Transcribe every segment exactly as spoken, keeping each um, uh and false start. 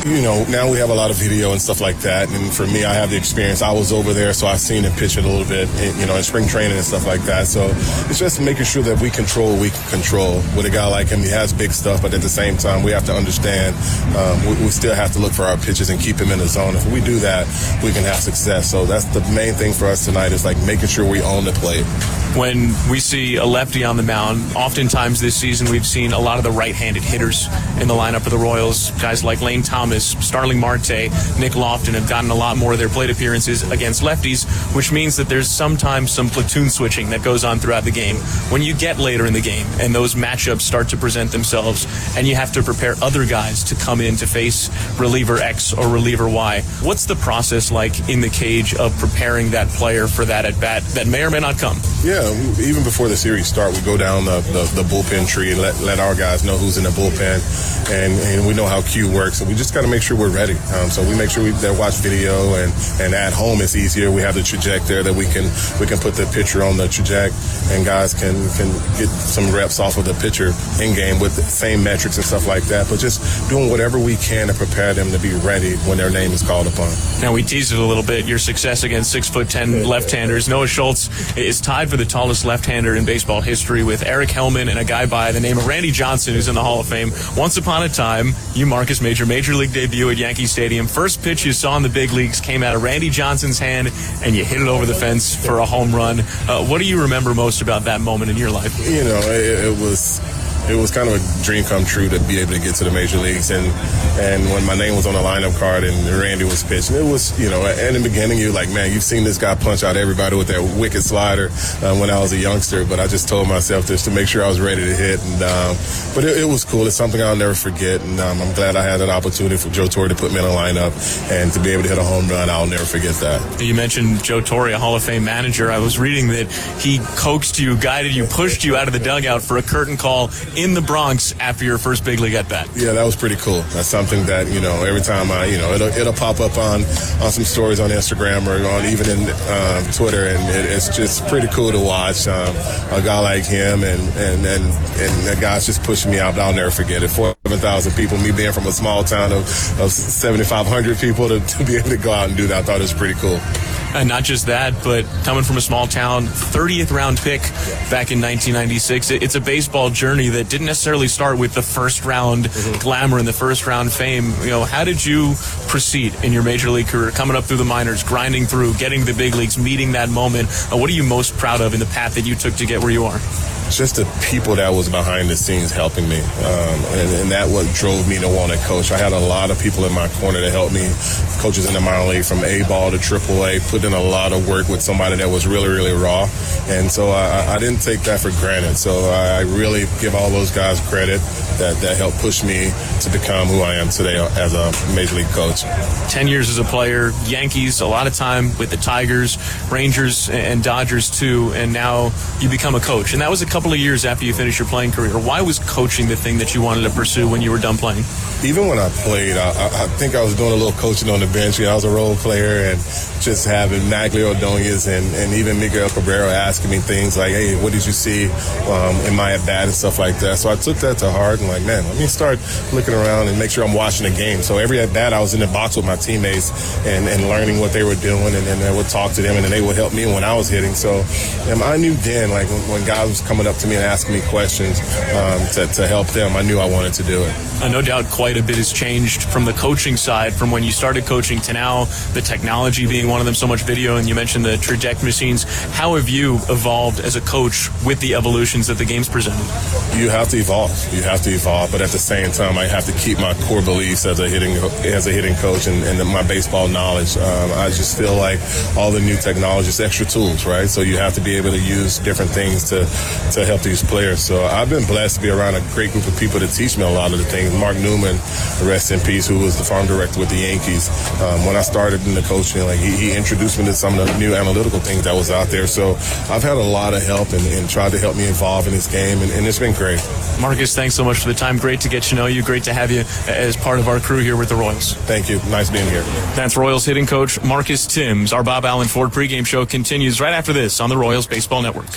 you know, now we have a lot of video and stuff like that. And for me, I have the experience. I was over there, so I've seen him pitch it a little bit, you know, in spring training and stuff like that. So it's just making sure that we control what we can control. With a guy like him, he has big stuff, but at the same time, we have to understand um, we, we still have to look for our pitches and keep him in the zone. If we do that, we can have success. So that's the main thing for us tonight is like making sure we own the plate. When we see a lefty on the mound, oftentimes this season we've seen a lot of the right-handed hitters in the lineup of the Royals. Guys like Lane Thomas, Starling Marte, Nick Lofton have gotten a lot more of their plate appearances against lefties, which means that there's sometimes some platoon switching that goes on throughout the game. When you get later in the game and those matchups start to present themselves and you have to prepare other guys to come in to face reliever X or reliever Y, what's the process like in the cage of preparing that player for that at-bat that may or may not come? Yeah, even before the series start, we go down the, the, the bullpen tree and let, let our guys know who's in the bullpen, and, and we know how Q works, and we just got to make sure we're ready. Um, so we make sure we that watch video, and, and at home it's easier. We have the trajector that we can we can put the pitcher on the trajectory, and guys can, can get some reps off of the pitcher in game with the same metrics and stuff like that. But just doing whatever we can to prepare them to be ready when their name is called upon. Now we teased it a little bit. Your success against six foot ten left-handers. Noah Schultz is tied for the tallest left-hander in baseball history with Eric Hellman and a guy by the name of Randy Johnson, who's in the Hall of Fame. Once upon a time, you, Marcus, made your major league debut at Yankee Stadium. First pitch you saw in the big leagues came out of Randy Johnson's hand, and you hit it over the fence for a home run. Uh, what do you remember most about that moment in your life? You know, it, it was... It was kind of a dream come true to be able to get to the major leagues. And and when my name was on the lineup card and Randy was pitching, it was, you know, in the beginning, you're like, man, you've seen this guy punch out everybody with that wicked slider uh, when I was a youngster. But I just told myself just to make sure I was ready to hit. And um, But it, it was cool. It's something I'll never forget. And um, I'm glad I had an opportunity for Joe Torre to put me in a lineup and to be able to hit a home run. I'll never forget that. You mentioned Joe Torre, a Hall of Fame manager. I was reading that he coaxed you, guided you, pushed you out of the dugout for a curtain call in the Bronx after your first big league at bat. Yeah, that was pretty cool. That's something that, you know, every time I, you know, it'll, it'll pop up on, on some stories on Instagram or on even in um, Twitter, and it, it's just pretty cool to watch um, a guy like him and and and and that guy's just pushing me out. I'll never forget it. forty-seven thousand people, me being from a small town of, of seventy-five hundred people to, to be able to go out and do that, I thought it was pretty cool. And not just that, but coming from a small town, thirtieth round pick back in nineteen ninety-six. It's a baseball journey that didn't necessarily start with the first round mm-hmm. glamour and the first round fame. You know, how did you proceed in your major league career, coming up through the minors, grinding through, getting to the big leagues, meeting that moment? Uh, what are you most proud of in the path that you took to get where you are? Just the people that was behind the scenes helping me, um, and, and that what drove me to want to coach. I had a lot of people in my corner to help me, coaches in the minor league from A ball to triple A, put in a lot of work with somebody that was really, really raw, and so I, I didn't take that for granted. So I really give all those guys credit that, that helped push me to become who I am today as a major league coach. Ten years as a player, Yankees, a lot of time with the Tigers, Rangers, and Dodgers too, and now you become a coach. And that was a couple of years after you finished your playing career. Why was coaching the thing that you wanted to pursue when you were done playing? Even when I played, I, I think I was doing a little coaching on the bench. You know, I was a role player, and just having Magglio Ordonez and, and even Miguel Cabrera asking me things like, hey, what did you see um, in my at-bat and stuff like that. So I took that to heart and like, man, let me start looking around and make sure I'm watching the game. So every at-bat, I was in the box with my teammates and, and learning what they were doing, and then I would talk to them, and then they would help me when I was hitting. So um, I knew then, like when, when guys was coming up to me and asking me questions um, to, to help them, I knew I wanted to do it. Uh, no doubt quite a bit has changed from the coaching side, from when you started coaching to now, the technology being one of them, so much video, and you mentioned the trajectory machines. How have you evolved as a coach with the evolutions that the game's presented? You have to evolve. You have to evolve, but at the same time, I have to keep my core beliefs as a hitting as a hitting coach and, and my baseball knowledge. Um, I just feel like all the new technology is extra tools, right? So you have to be able to use different things to to help these players. So I've been blessed to be around a great group of people to teach me a lot of the things. Mark Newman, rest in peace, who was the farm director with the Yankees. Um, when I started in the coaching, like he, he introduced me to some of the new analytical things that was out there. So I've had a lot of help and, and tried to help me evolve in this game, and, and it's been great. Marcus, thanks so much for the time. Great to get to know you. Great to have you as part of our crew here with the Royals. Thank you. Nice being here. That's Royals hitting coach Marcus Thames. Our Bob Allen Ford pregame show continues right after this on the Royals Baseball Network.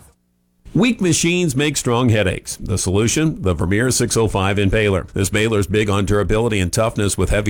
Weak machines make strong headaches. The solution? The Vermeer six oh five Impaler. This baler's big on durability and toughness with heavy